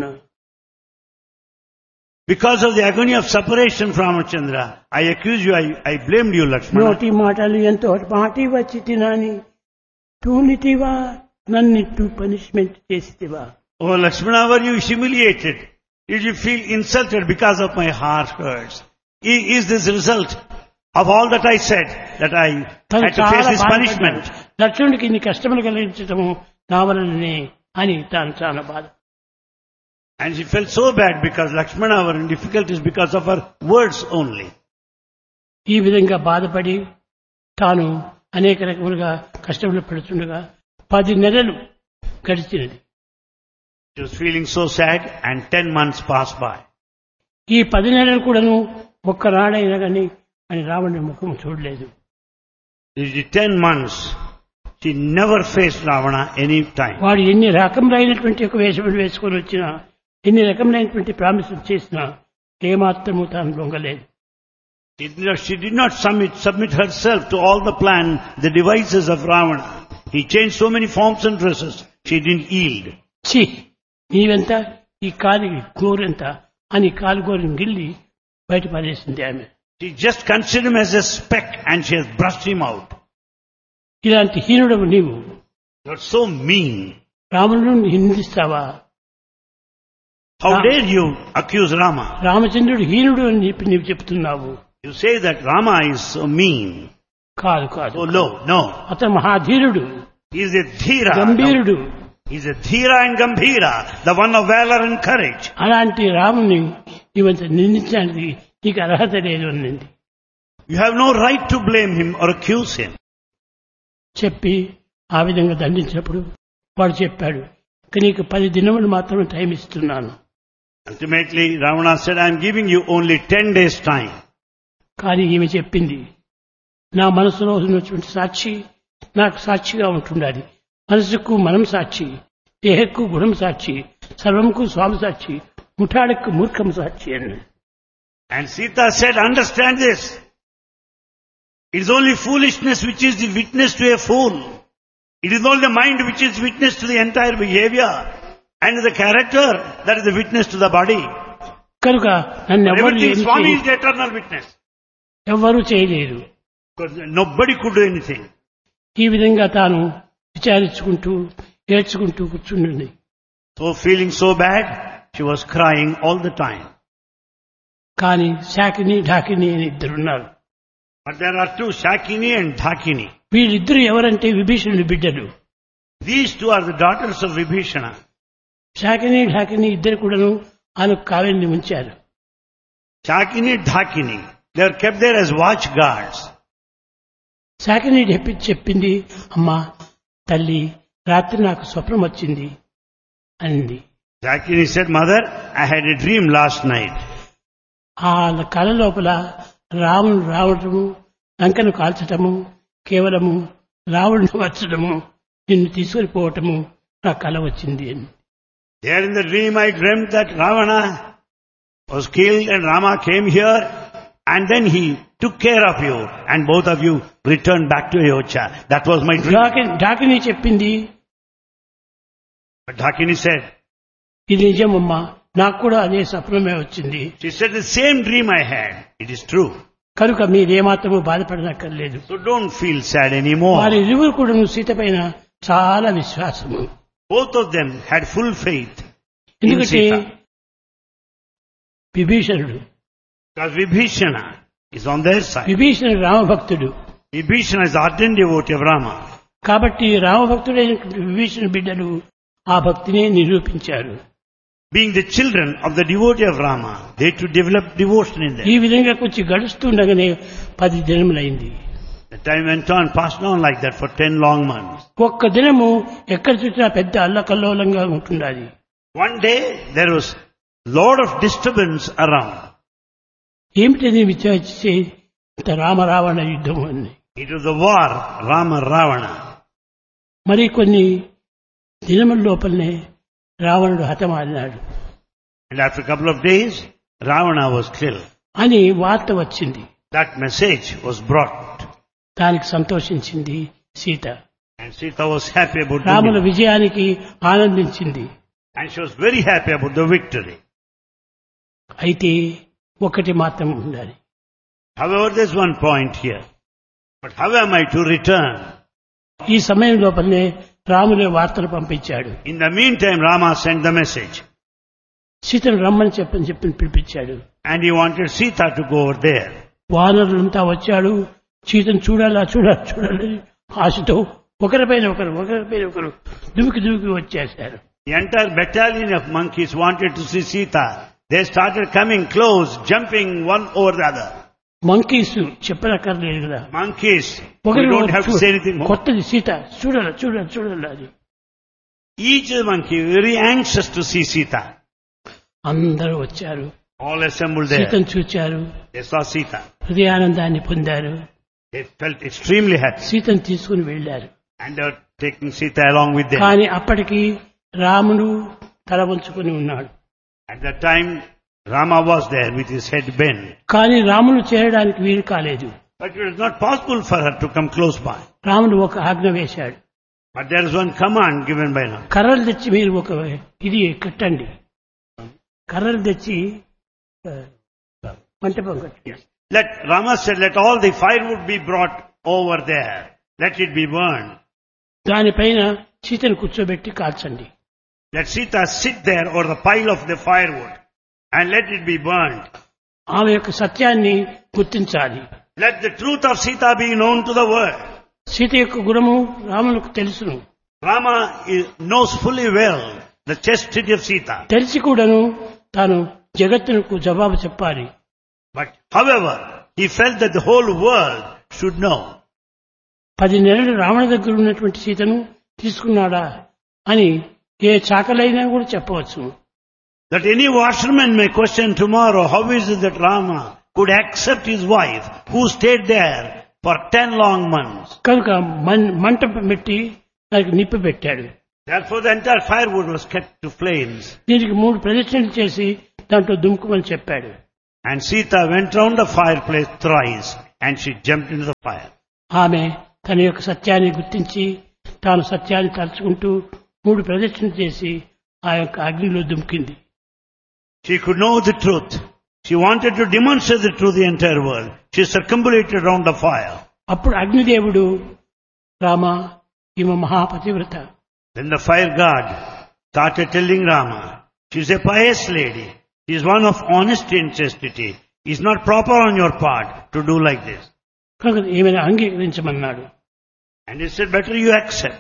Because of the agony of separation from Ramachandra, I accuse you, I blamed you, Lakshmana. నోటి మాటలు ఎంతో మాటి వచ్చి తినాని తూనితివా నన్నిట్టు punishment చేసితివా. Oh Lakshmana, were you humiliated? Did you feel insulted because of my harsh words? Is this result of all that I said, that I had to face this punishment? లక్ష్మణుడికి ఇన్ని కష్టములు కలిగించటము నా వలననే అని తాను చాలా బాధ. And she felt so bad because Lakshmana were in difficulties because of her words only. ఈ విధంగా బాధపడి తాను అనేక రకములుగా కష్టములు పడుతుండగా 10 నెలలు గడిచినది. She was feeling so sad and 10 months passed by. ఈ 10 నెలలు కూడాను ఒక్కనాడైనా కానీ అని రావణుడి ముఖం చూడలేదు. These 10 months, she never faced Ravana any time. వాడు ఎన్ని రకములైనటువంటి ఒక వేషములు వేసుకొని వచ్చినా, ఎన్ని రకములైనటువంటి ప్రామిసులు చేసినా ఏమాత్రము తాను లొంగలేదు. She did not submit herself to all the plan, the devices of Ravana. He changed so many forms and dresses. She didn't yield. ఛీ నీవెంత ఈ కాలి గోరెంత అని కాలు గోరిని గిల్లి బయట పడేసింది ఆమె. She just considered him as a speck and she has brushed him out. ఇలాంటి హీనుడవు నీవు, You're so mean. రాములను నిందిస్తావా? How dare you accuse Rama? రామచంద్రుడు హీనుడు అని చెప్పి నీవు చెప్తున్నావు. You say that Rama is so mean, కాదు కాదు so low. No. అతను మహాధీరుడు, He is a Dhira. గంభీరుడు. He is a Dhira and Gambhira, the one of valor and courage. అలాంటి రాముని ఇవంత నిందించడానికి నీకు అర్హత లేదు అన్నది You have no right to blame him or accuse him. చెప్పి ఆ విధంగా దండించినప్పుడు వాడు చెప్పాడు, "ఇక నీకు 10 దినములు మాత్రమే టైం ఇస్తున్నాను." Ultimately, Ravana said, I am giving you only 10 days time. కానీ ఈమె చెప్పింది, నా మనసులో ఉన్నటువంటి సాక్షి నాకు సాక్షిగా ఉంటుండాలి. మనసుకు మనం సాక్షి, దేహకు గుణం సాక్షి, సర్వంకు స్వామి సాక్షి, ముఠాడకు మూర్ఖం సాక్షి అన్నాడు. And Sita said, understand this. It is only foolishness which is the witness to a fool. It is only the mind which is witness to the entire behavior. And the character that is the witness to the body. కనుక నన్ను Everything, Swami is the eternal witness. ఎవ్వరూ చేయలేరు. Because nobody could do anything. ఈ విధంగా తాను విచారించుకుంటూ ఏడ్చుకుంటూ కూర్చుండి. So feeling so bad, she was crying all the time. కానీ శాకిని ఢాకిని అని ఇద్దరున్నారు. But there are two, Shakini and Dhakini. వీళ్ళిద్దరు ఎవరంటే విభీషణుడి బిడ్డలు. These two are the daughters of Vibhishana. శాకిని ఢాకిని ఇద్దరు కూడాను ఆమె కావ్యాన్ని ఉంచారు. Shakini, Dhakini. They are kept there as watch guards. శాకిని చెప్పింది, అమ్మా తల్లి రాత్రి నాకు స్వప్నం వచ్చింది అనింది. Shakini said, Mother, I had a dream last night. ఆ కళ లోపల రాముడు రావటము, లంకను కాల్చటము, కేవలము రావణుడు వచ్చడము, నిన్ను తీసుకొని పోవటము నా కళ వచ్చింది అని. There in the dream I dreamt that Ravana was killed and Rama came here and then he took care of you and both of you returned back to Ayodhya. That was my dream. ఢాకిని చెప్పింది, But Dhakini said, ఇది నిజమమ్మా, నాకు కూడా అదే స్వప్నమే వచ్చింది. she said the same dream I had. It is true. కనుక మీరేమాత్రము బాధపడనక్కర్లేదు. So don't feel sad anymore. వారి ఇరువురు కూడా సీత పైన చాలా విశ్వాసము. Both of them had full faith in ఎందుకంటే Sita. విభీషణుడు Because Vibhishana is on their side. విభీషణుడు రామభక్తుడు. Vibhishana is ardent devotee of Rama. కాబట్టి రామభక్తుడైన విభీషణ బిడ్డలు ఆ భక్తిని నిరూపించారు. Being the children of the devotee of Rama, they to develop devotion in them. ఈ విధంగా కొంచెం గడుస్తుండగానే 10 దినములైంది. The time went on, passed on like that for 10 long months. ఒక్క దినము ఎక్కడ చూసినా పెద్ద అల్లకల్లోలంగా ఉంటుండాలి. One day there was lot of disturbance around. ఏమిటని విచారించే ఇంత రామరావణ యుద్ధం అని. It was the war, Rama Ravana. మరి కొన్ని దినముల లోపలనే రావణుడు హతమారినాడు And after a couple of days, Ravana was killed. అని వార్త వచ్చింది. That message was brought. దానికి సంతోషించింది Sita. And Sita was happy about the రాముల victory. విజయానికి ఆనందించింది. And she was very happy about the victory. అయితే ఒకటి మాత్రం ఉండాలి. However, there's one point here. But how am I to return? ఈ సమయం లోపలనే రాములే వార్తలు పంపించాడు. In the meantime, Rama sent the message. సీతను రమ్మని చెప్పని పిలిపించాడు. And he wanted Sita to go over there. వానరులంతా వచ్చాడు. సీతను చూడాలని ఆశతో ఒకరిపైన ఒకరు దుమికి వచ్చేశారు. The entire battalion of monkeys wanted to see Sita. They started coming close, jumping one over the other. Monkeys చెప్పనక్కర్లేదు కదా. Monkeys, we don't have to say anything more. కొత్తది సీత చూడాలి అది. Each monkey very anxious to see Sita. అందరూ వచ్చారు. All assembled there. సీతను చూచారు. They saw Sita. హృదయానందాన్ని పొందారు. They felt extremely happy. సీతను తీసుకుని వెళ్లారు. And they were taking Sita along with them. కానీ అప్పటికి రాముడు తల వంచుకొని ఉన్నాడు. At that time, Rama was there with his head bent. కానీ రాముడు చేరడానికి వీలు కాలేదు. But it was not possible for her to come close by. రాముడు ఒక ఆజ్ఞ వేశాడు. But there is one command given by now. కర్రలు తెచ్చి మీరు ఒక ఇది కట్టండి. కర్రలు తెచ్చి మంటపం కట్టండి. Rama said, let all the firewood be brought over there. Let it be burned. దానిపైన సీతను కూర్చోబెట్టి కాల్చండి. Let Sita sit there over the pile of the firewood and let it be burned. ఆమె యొక్క సత్యాన్ని గుర్తించాలి. Let the truth of Sita be known to the world. Sita యొక్క గుణము రాములకు తెలుసును. Rama knows fully well the chastity of Sita. తెలిసి కూడాను తాను జగత్తునకు జవాబు చెప్పాలి. But however, he felt that the whole world should know. 10 నెలలు రావణ దగ్గర ఉన్నటువంటి సీతను తీసుకున్నాడా అని ఏ చాకలైనా కూడా చెప్పవచ్చు. That any washerman may question tomorrow, how is it that Rama could accept his wife who stayed there for 10 long months? కనుక మంట పెట్టి దానికి నిప్పు పెట్టాడు. Therefore the entire firewood was kept to flames. దీనికి 3 ప్రదక్షిణలు చేసి దాంట్లో దుముకుమని చెప్పాడు. And Sita went round the fireplace thrice and she jumped into the fire. ఆమె తన యొక్క సత్యాన్ని గుర్తించి తాను సత్యాన్ని తలుచుకుంటూ 3 ప్రదక్షిణలు చేసి ఆ యొక్క అగ్నిలో దుమికింది. She could know the truth. She wanted to demonstrate the truth to the entire world. She circumambulated round the fire. అప్పుడు అగ్నిదేవుడు రామ ఈమె మహాపతివ్రత. Then the fire god started telling Rama, she is a pious lady. She is one of honesty and chastity. It is not proper on your part to do like this. కనుక ఈమెను అంగీకరించమన్నాడు. And he said, better you accept.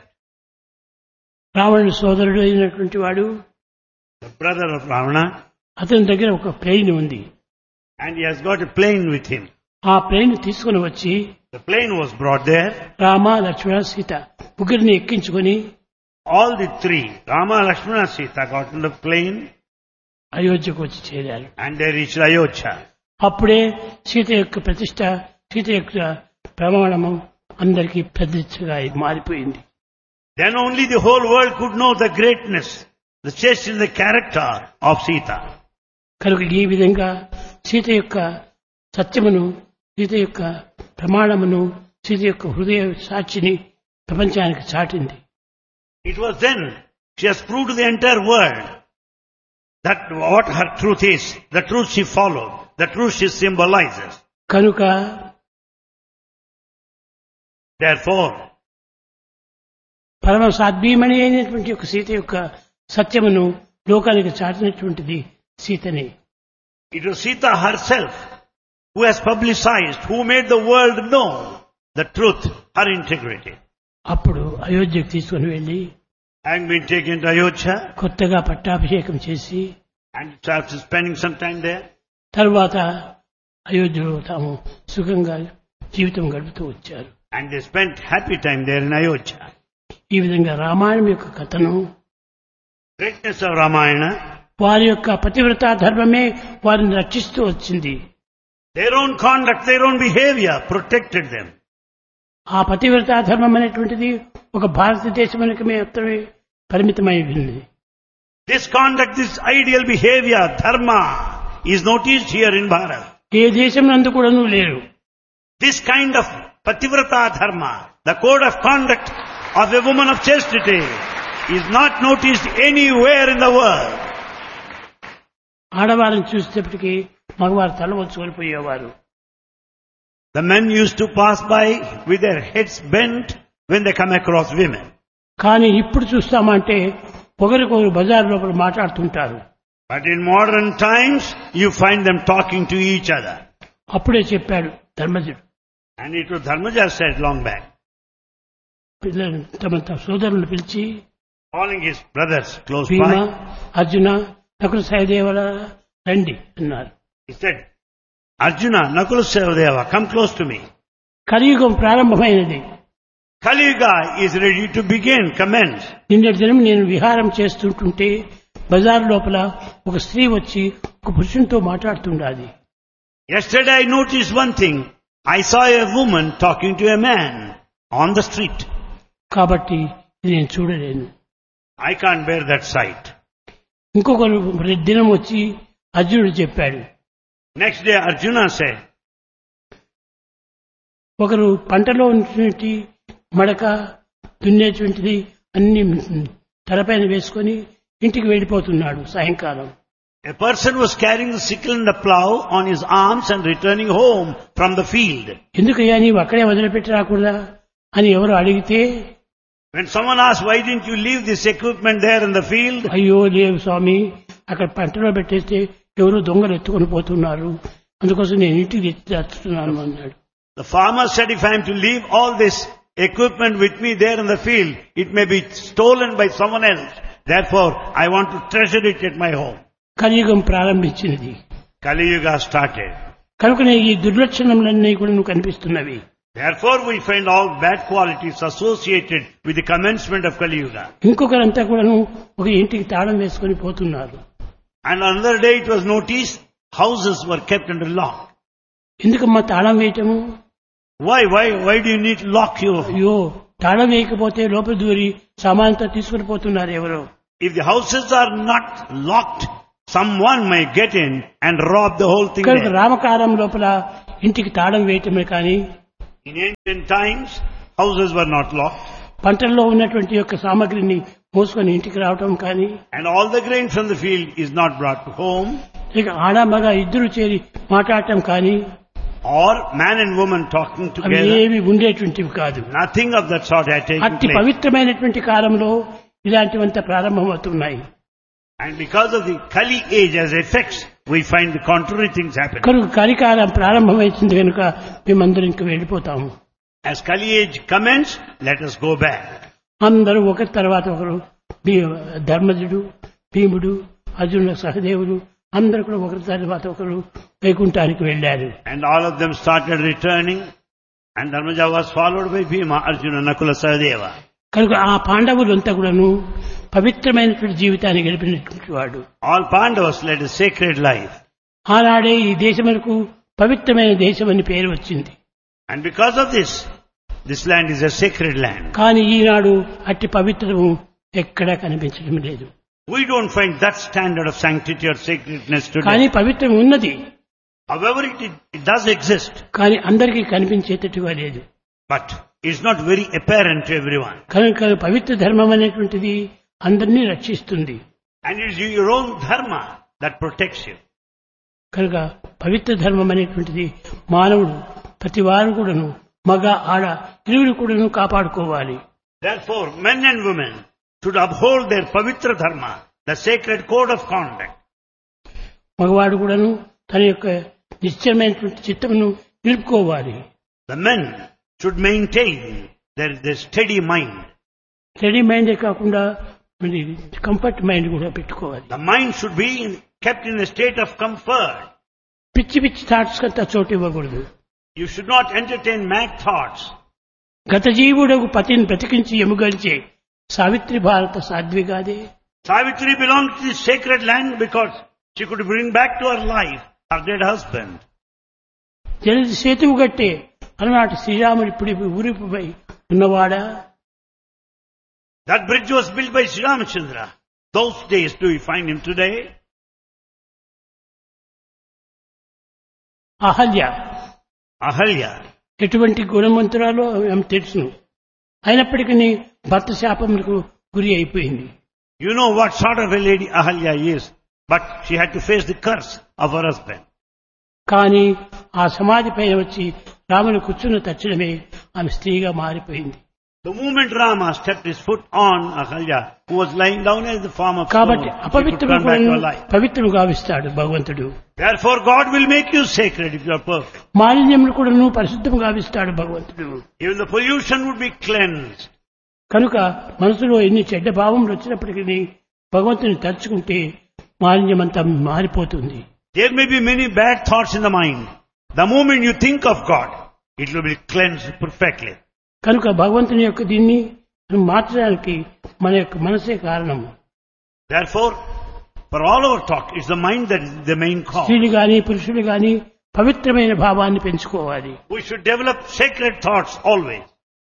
రావణుని సోదరుడు అయినటువంటి వాడు, The brother of Ravana, అతని దగ్గర ఒక plane ఉంది. and he has got a plane with him. ఆ ప్లేన్ తీసుకుని వచ్చి The plane was brought there. Rama Lakshmana Sita ముగ్గురిని ఎక్కించుకొని All the 3, Rama, Lakshmana, Sita, got on the plane అయోధ్యకు వచ్చి చేరారు. and they reached Ayodhya. అప్పుడే సీత యొక్క ప్రతిష్ట, సీత యొక్క ప్రమాణము అందరికీ ప్రతిష్టగా మారిపోయింది. Then only the whole world could know the greatness, the chastity, the character of Sita. కనుక ఈ విధంగా సీత యొక్క సత్యమును, సీత యొక్క ప్రమాణమును, సీత యొక్క హృదయ సాక్షిని ప్రపంచానికి చాటింది. It was then she has proved to the entire world that what her truth is, the truth she followed, the truth she symbolizes. కనుక Therefore, పరమ సాధ్వీమణి అయినటువంటి యొక్క సీత యొక్క సత్యమును లోకానికి చాటినటువంటిది సీతనే. it was Sita herself who has publicized, who made the world know the truth, her integrity. అప్పుడు అయోధ్యకు తీసుకుని వెళ్లి Having been taken to Ayodhya కొత్తగా పట్టాభిషేకం చేసి and after spending some time there, తరువాత అయోధ్యలో తాము సుఖంగా జీవితం గడుపుతూ వచ్చారు. and they spent happy time there in Ayodhya. ఈ విధంగా రామాయణం యొక్క కథను, Greatness of Ramayana, వారి యొక్క పతివ్రతా ధర్మమే వారిని రక్షిస్తూ వచ్చింది. their own conduct, their own behavior protected them. ఆ పతివ్రతా ధర్మం అనేటువంటిది ఒక భారతదేశమునకు మాత్రమే పరిమితమై ఉంది. This conduct, this ideal behavior, dharma, is noticed here in Bharat. ఏ దేశం నందు కూడాను లేరు. This kind of pativrata dharma, the code of conduct of a woman of chastity, is not noticed anywhere in the world. ఆడవారిని చూసేటప్పటికీ మగవారు తల వంచుకొని పోయేవారు. The men used to pass by with their heads bent when they come across women. కానీ ఇప్పుడు చూస్తామంటే ఒకరికొకరు బజార్ లోపల మాట్లాడుతుంటారు. But in modern times, you find them talking to each other. అప్పుడే చెప్పాడు ధర్మజుడు, And it was Dharmaja said long back, పిల్లలు తమ సోదరులను పిలిచి calling his brothers close భీమ, by. అర్జున, నకుల సహదేవుల రండి అన్నారు. He said, Arjuna, Nakula Sahadeva, come close to me. కలియుగం ప్రారంభమైనది. Kali Yuga is ready to begin, commence. నిన్నటి దినం నేను విహారం చేస్తుంటుంటే బజార్ లోపల ఒక స్త్రీ వచ్చి ఒక పురుషునితో మాట్లాడుతుండాలి. Yesterday I noticed one thing. I saw a woman talking to a man on the street. కాబట్టి ఇది నేను చూడలేను. I can't bear that sight. ఇంకొక దినం వచ్చి అర్జునుడు చెప్పాడు. Next day Arjuna said, ఒకరు పంటలో ఉన్నటువంటి మడక దున్నేటువంటిది అన్ని తలపైన వేసుకొని ఇంటికి వెళ్ళిపోతున్నాడు సాయంకాలం. a person was carrying the sickle and the plough on his arms and returning home from the field. ఎందుకయ్యా నీవు అక్కడే వదిలిపెట్టి రాకూడదా అని ఎవరు అడిగితే, When someone asked, why didn't you leave this equipment there in the field? అయ్యో లేవు స్వామి, అక్కడ పంటలో పెట్టేస్తే ఎవరు దొంగలు ఎత్తుకొని పోతున్నారు, అందుకోసం నేను ఇంటికి తెచ్చి చేస్తున్నాను అన్నాడు. The farmer said, if I am to leave all this equipment with me there in the field, it may be stolen by someone else. Therefore, I want to treasure it at my home. కలియుగం ప్రారంభించినది. Kali Yuga started. కనుకనే ఈ దుర్లక్షణములన్నీ కూడా నువ్వు కనిపిస్తున్నవి. Therefore, we find all bad qualities associated with the commencement of Kali Yuga. ఇంకొకరంతా కూడాను ఒక ఇంటికి తాళం వేసుకొని పోతున్నారు. And another day it was noticed, houses were kept under lock. ఎందుకమ్మా తాళం వేయటము? Why do you need to lock your... అయ్యో, తాళం వేయకపోతే లోపల దూరి సామానంతా తీసుకుని పోతున్నారు ఎవరో. If the houses are not locked, someone may get in and rob the whole thing కనుక there. రామకాలం లోపల ఇంటికి తాళం వేయటమే కానీ In ancient times, houses were not locked. పంటల్లో ఉన్నటువంటి యొక్క సామగ్రిని మోసుకొని ఇంటికి రావటం కానీ And all the grain from the field is not brought to home. ఇక ఆడ మగ ఇద్దరు చేరి మాట్లాడటం కానీ Or man and woman talking అవి together. ఏవి ఉండేటువంటివి కాదు. Nothing of that sort had taken అట్టి place. పవిత్రమైనటువంటి కాలంలో ఇలాంటివంతా ప్రారంభమవుతున్నాయి. And because of the Kali age as effects, we find the contrary things happening. కనుక కలికాలం ప్రారంభమైంది కనుక మేమందరం ఇంక వెళ్ళిపోతాము. As Kali age commenced, let us go back. అందరూ ఒకరి తర్వాత ఒకరు ధర్మజుడు, భీముడు, అర్జునుడు, సహదేవుడు అందరూ కూడా ఒకరి తర్వాత ఒకరు వైకుంఠానికి వెళ్ళారు. And all of them started returning. And Dharmaja was followed by Bhima, Arjuna, Nakula, Sahadeva. కనుక ఆ పాండవులంతా కూడాను పవిత్రమైనటువంటి జీవితాన్ని గడిపినటువంటి వాడు. All Pandavas led a sacred life. ఆనాడే ఈ దేశములకు పవిత్రమైన దేశం అని పేరు వచ్చింది. And because of this, this land is a sacred land. కానీ ఈనాడు అట్టి పవిత్రము ఎక్కడా కనిపించడం లేదు. We don't find that standard of sanctity or sacredness కానీ today. పవిత్రం ఉన్నది. However, it does exist, కానీ అందరికీ కనిపించేటట్టుగా లేదు. but it's not very apparent to everyone. కనుక పవిత్ర ధర్మం అనేటువంటిది అందరినీ రక్షిస్తుంది. And it's your own dharma that protects you. కనుక పవిత్ర ధర్మం అనేటువంటిది మానవుడు ప్రతి వారు కూడాను మగ ఆడ ఇరువురు కూడాను కాపాడుకోవాలి. Therefore, men and women should uphold their pavitra dharma, the sacred code of conduct. మగవాడు కూడాను తన యొక్క నిశ్చయమైనటువంటి చిత్తమును నిలుపుకోవాలి. The men should maintain their steady mind. Ready మైండే కాకుండా కంఫర్ట్ మైండ్ కూడా పెట్టుకోవాలి. The mind should be kept in a state of comfort. పిచ్చి పిచ్చి థాట్స్ కంతా చోటు ఇవ్వకూడదు. You should not entertain mad thoughts. గత జీవుడకు పతిని బ్రతికించి ఎముగలిచే సావిత్రి భారత సాధ్విగాదే. Savitri belonged to this sacred land because she could bring back to her life her dead husband. జలది సేతువు గట్టే అలనాటి శ్రీరాముడు ఇప్పుడు ఊరిపోయి ఉన్నవాడా? That bridge was built by Sri Ramachandra. Those days, do we find him today? Ahalya Ahalya. ఎటువంటి గుణవంతురాలో ఆమె తెలుసును. అయినప్పటికీ భర్త శాపములకు గురి అయిపోయింది. You know what sort of a lady Ahalya is, but she had to face the curse of her husband. కానీ ఆ సమాధి పైన వచ్చి రాముని కూర్చున్న తక్షణమే ఆమె స్త్రీగా మారిపోయింది. The moment Rama stepped his foot on Ahalya, who was lying down as the form of stone, కాబట్టి she could అపవిత్రము turn back to her life. పవిత్రము గావిస్తాడు భగవంతుడు. Therefore, God will make you sacred if you are perfect. మాలిన్యమును కూడా పరిశుద్ధము గావిస్తాడు భగవంతుడు. Even the pollution would be cleansed. కనుక మనసులో ఎన్ని చెడ్డ భావములు వచ్చినప్పటికీ భగవంతుని తలుచుకుంటే మాలిన్యమంతా మారిపోతుంది. There may be many bad thoughts in the mind. The moment you think of God, it will be cleansed perfectly. కనుక భగవంతుని యొక్క దీన్ని మార్చడానికి మన యొక్క మనసే కారణము. Therefore, for all our talk, it's the mind that is the main cause. స్త్రీలు గాని పురుషులు గాని పవిత్రమైన భావాన్ని పెంచుకోవాలి. We should develop sacred thoughts always.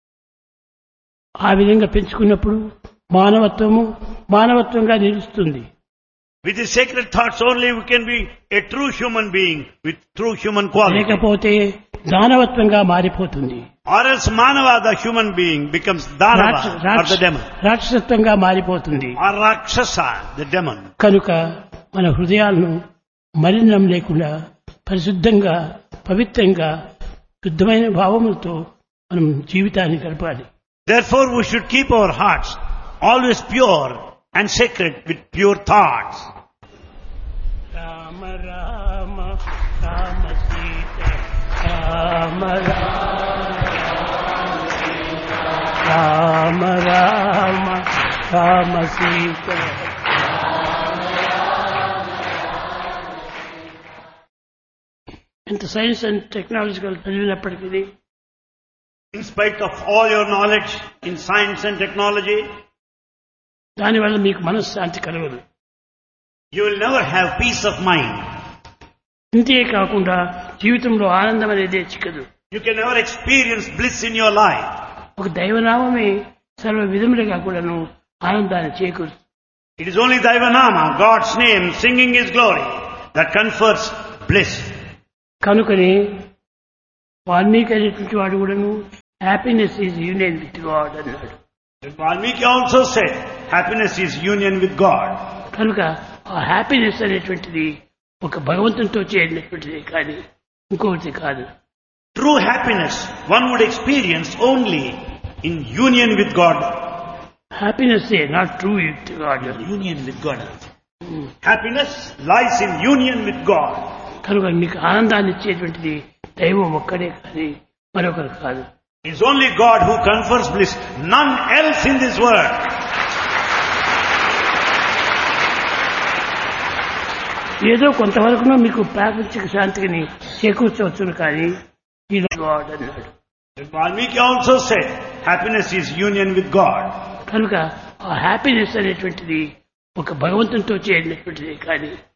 ఆ విధంగా పెంచుకున్నప్పుడు మానవత్వంగా నిలుస్తుంది. With the sacred thoughts only we can be a true human being with true human quality. లేకపోతే దానవత్వంగా మారిపోతుంది. Or else Manava, the human being, becomes Danava or the demon. రాక్షసత్వంగా మారిపోతుంది. Or Rakshasa, the demon. కనుక మన హృదయాలను మలినం లేకుండా పరిశుద్ధంగా పవిత్రంగా శుద్ధమైన భావములతో మనం జీవితాన్ని గడపాలి. Therefore we should keep our hearts always pure and sacred with pure thoughts. Rama Rama Rama Sita Rama Rama Rama Rama Sita. ఇంత science and technological చదివినప్పటికీ In spite of all your knowledge in science and technology, దానివల్ల మీకు మనశ్శాంతి కలగదు. you will never have peace of mind. ఇంతే కాకుండా జీవితంలో ఆనందం అనేది చిక్కదు. You can never experience bliss in your life. ఒక దైవనామమే సర్వ విధములుగా కూడాను ఆనందాన్ని చేకూరుస్తుంది. It is only Daivanama, God's name, singing His glory, that confers bliss. కనుకనే వాల్మీకి అనేటువంటి వాడు కూడాను happiness is union with God అన్నాడు. Valmiki also said, happiness is union with God. కనుక ఆ హ్యాపీనెస్ అనేటువంటిది ఒక భగవంతునితో చేరినటువంటిది కానీ ఇంకొకటి కాదు. True happiness one would experience only in union with God. Happiness not true with God. Union with God. Happiness lies in union with God. కనుక మీకు ఆనందాన్ని ఇచ్చేటువంటిది దైవం ఒక్కడే కానీ మరొకరు కాదు. It is only God who confers bliss, none else in this world. ఏదో కొంతవరకు మీకు ప్రాపంచిక శాంతిని చేకూర్చవచ్చును కానీ ఇది గాడ్ అన్నాడు. Valmiki also said, happiness is union with God. కనుక ఆ హ్యాపీనెస్ అనేటువంటిది ఒక భగవంతునితో చేరినటువంటిది కానీ